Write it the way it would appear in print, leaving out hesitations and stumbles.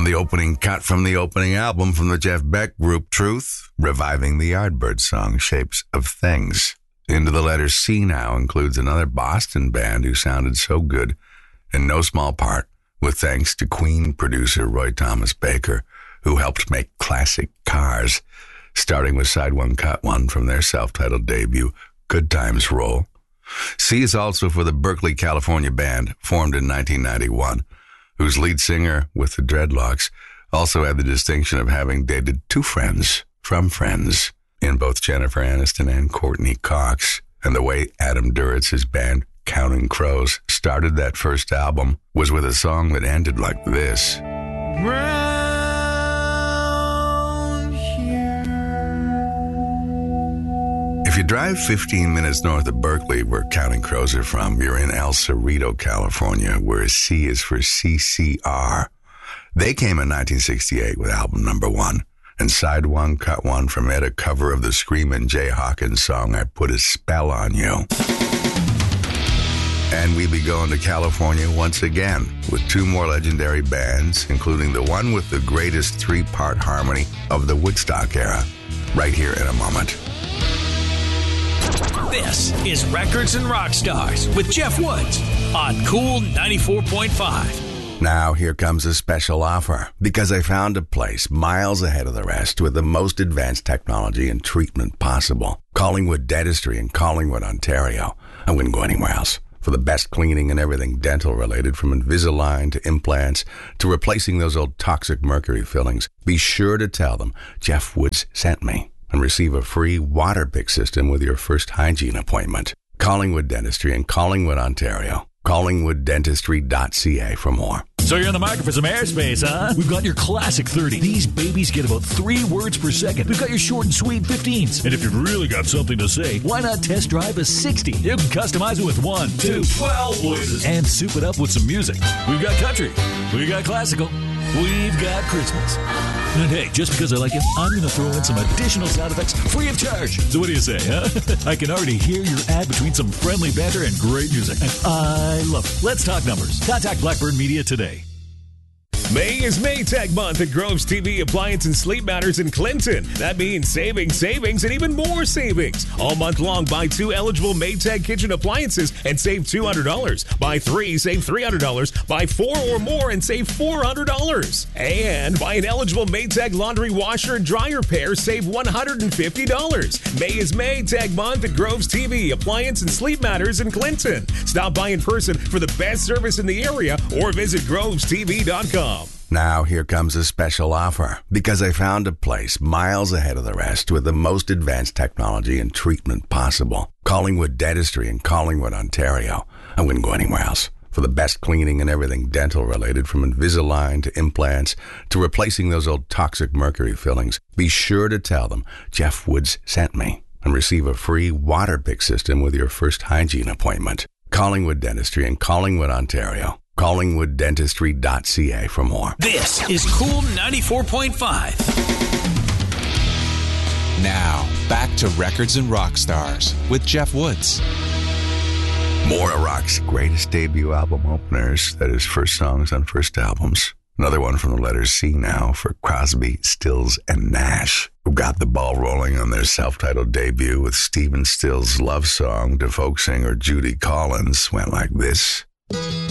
From the opening cut from the opening album from the Jeff Beck group Truth, reviving the Yardbirds song Shapes of Things. Into the Letter C Now includes another Boston band who sounded so good, in no small part, with thanks to Queen producer Roy Thomas Baker, who helped make classic Cars, starting with Side One Cut One from their self-titled debut, Good Times Roll. C is also for the Berkeley, California band, formed in 1991, whose lead singer, with the dreadlocks, also had the distinction of having dated two friends from Friends, in both Jennifer Aniston and Courtney Cox. And the way Adam Duritz's band, Counting Crows, started that first album was with a song that ended like this. Round here. If you drive 15 minutes north of Berkeley, where Counting Crows are from, you're in El Cerrito, California, where C is for CCR. They came in 1968 with album number 1, and Side One Cut One from it, a cover of the Screamin' Jay Hawkins song, I Put a Spell on You. And we be going to California once again with two more legendary bands, including the one with the greatest three-part harmony of the Woodstock era, right here in a moment. This is Records and Rock Stars with Jeff Woods on Cool 94.5. Now here comes a special offer, because I found a place miles ahead of the rest with the most advanced technology and treatment possible. Collingwood Dentistry in Collingwood, Ontario. I wouldn't go anywhere else. For the best cleaning and everything dental related, from Invisalign to implants to replacing those old toxic mercury fillings, be sure to tell them Jeff Woods sent me and receive a free water pick system with your first hygiene appointment. Collingwood Dentistry in Collingwood, Ontario. CollingwoodDentistry.ca for more. So you're in the market for some airspace, huh? We've got your classic 30. These babies get about 3 words per second. We've got your short and sweet 15s. And if you've really got something to say, why not test drive a 60? You can customize it with 1, 2, 12 voices. And soup it up with some music. We've got country. We've got classical. We've got Christmas. And hey, just because I like it, I'm going to throw in some additional sound effects free of charge. So what do you say, huh? I can already hear your ad between some friendly banter and great music. And I love it. Let's talk numbers. Contact Blackbird Media today. May is Maytag month at Groves TV Appliance and Sleep Matters in Clinton. That means savings, and even more savings. All month long, buy 2 eligible Maytag kitchen appliances and save $200. Buy 3, save $300. Buy 4 or more and save $400. And buy an eligible Maytag laundry washer and dryer pair, save $150. May is Maytag month at Groves TV Appliance and Sleep Matters in Clinton. Stop by in person for the best service in the area or visit grovestv.com. Now here comes a special offer, because I found a place miles ahead of the rest with the most advanced technology and treatment possible. Collingwood Dentistry in Collingwood, Ontario. I wouldn't go anywhere else. For the best cleaning and everything dental related, from Invisalign to implants to replacing those old toxic mercury fillings, be sure to tell them Jeff Woods sent me and receive a free water pick system with your first hygiene appointment. Collingwood Dentistry in Collingwood, Ontario. CollingwoodDentistry.ca for more. This is Cool 94.5. Now, back to Records and Rock Stars with Jeff Woods. More of rock's greatest debut album openers, that is, first songs on first albums. Another one from the letter C now for Crosby, Stills, and Nash, who got the ball rolling on their self-titled debut with Stephen Stills' love song to folk singer Judy Collins, went like this.